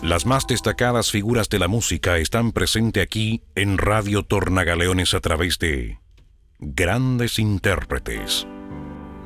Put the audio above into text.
Las más destacadas figuras de la música están presentes aquí en Radio Tornagaleones a través de Grandes Intérpretes.